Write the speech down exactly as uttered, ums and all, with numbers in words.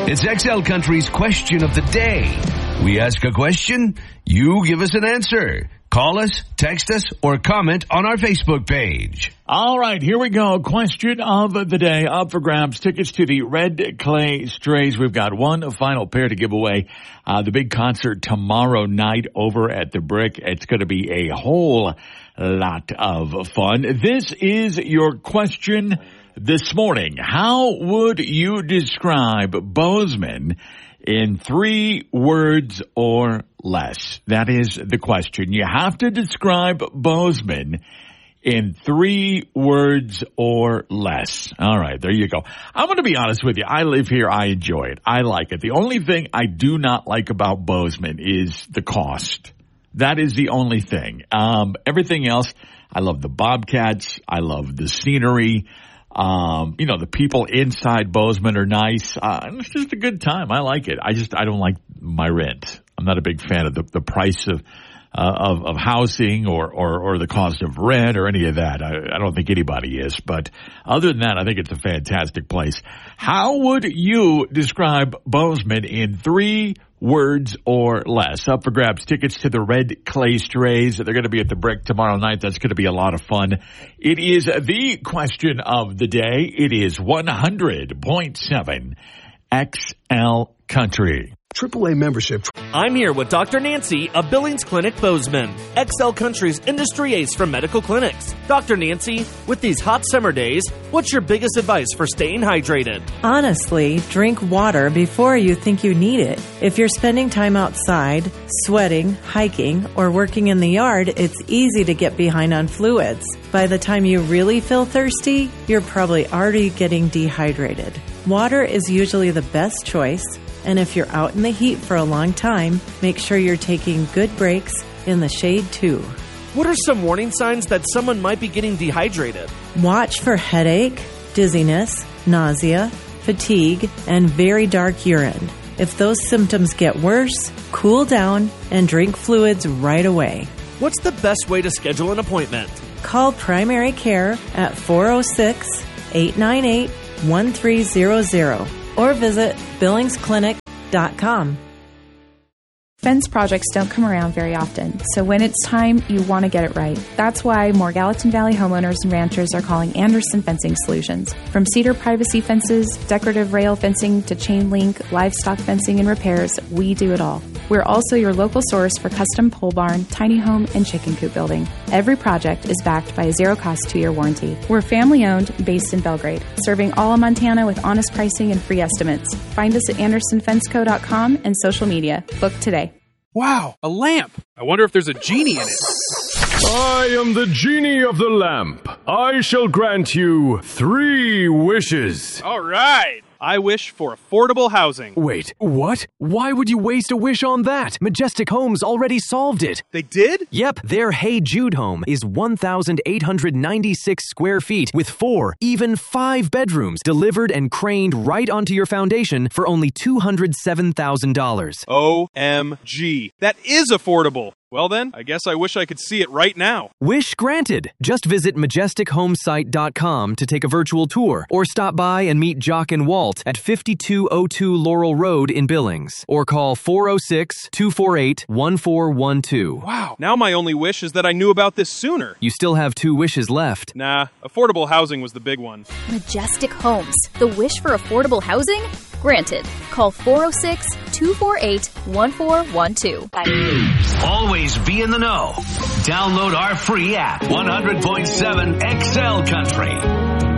It's X L Country's question of the day. We ask a question, you give us an answer. Call us, text us, or comment on our Facebook page. All right, here we go. Question of the day. Up for grabs. Tickets to the Red Clay Strays. We've got one final pair to give away. Uh, the big concert tomorrow night over at the Brick. It's going to be a whole lot of fun. This is your question this morning. How would you describe Bozeman in three words or less? That is the question. You have to describe Bozeman in three words or less. All right, there you go. I'm going to be honest with you. I live here. I enjoy it. I like it. The only thing I do not like about Bozeman is the cost. That is the only thing. Um, everything else, I love the Bobcats. I love the scenery. Um, you know, the people inside Bozeman are nice. Uh, it's just a good time. I like it. I just, I don't like my rent. I'm not a big fan of the, the price of, uh, of, of housing or, or, or the cost of rent or any of that. I, I don't think anybody is. But other than that, I think it's a fantastic place. How would you describe Bozeman in three words or less? Up for grabs. Tickets to the Red Clay Strays. They're going to be at the Brick tomorrow night. That's going to be a lot of fun. It is the question of the day. It is one hundred point seven X L Country. triple A membership. I'm here with Doctor Nancy of Billings Clinic Bozeman, X L Country's industry ace for medical clinics. Doctor Nancy, with these hot summer days, what's your biggest advice for staying hydrated? Honestly, drink water before you think you need it. If you're spending time outside, sweating, hiking, or working in the yard, it's easy to get behind on fluids. By the time you really feel thirsty, you're probably already getting dehydrated. Water is usually the best choice. And if you're out in the heat for a long time, make sure you're taking good breaks in the shade too. What are some warning signs that someone might be getting dehydrated? Watch for headache, dizziness, nausea, fatigue, and very dark urine. If those symptoms get worse, cool down and drink fluids right away. What's the best way to schedule an appointment? Call primary care at four oh six, eight nine eight, one three zero zero. Or visit billings clinic dot com. Fence projects don't come around very often, so when it's time, you want to get it right. That's why more Gallatin Valley homeowners and ranchers are calling Anderson Fencing Solutions. From cedar privacy fences, decorative rail fencing, to chain link, livestock fencing, and repairs, we do it all. We're also your local source for custom pole barn, tiny home, and chicken coop building. Every project is backed by a zero-cost two-year warranty. We're family-owned, based in Belgrade, serving all of Montana with honest pricing and free estimates. Find us at anderson fence co dot com and social media. Book today. Wow, a lamp. I wonder if there's a genie in it. I am the genie of the lamp. I shall grant you three wishes. All right. I wish for affordable housing. Wait, what? Why would you waste a wish on that? Majestic Homes already solved it. They did? Yep, their Hey Jude home is one thousand eight hundred ninety-six square feet with four, even five bedrooms delivered and craned right onto your foundation for only two hundred seven thousand dollars. O M G. That is affordable. Well then, I guess I wish I could see it right now. Wish granted. Just visit majestic homesite dot com to take a virtual tour or stop by and meet Jock and Walt at fifty-two oh two Laurel Road in Billings or call four oh six, two four eight, one four one two. Wow. Now my only wish is that I knew about this sooner. You still have two wishes left. Nah, affordable housing was the big one. Majestic Homes. The wish for affordable housing? Granted. Call four oh six, two four eight, one four one two. Always be in the know. Download our free app, one hundred point seven X L Country.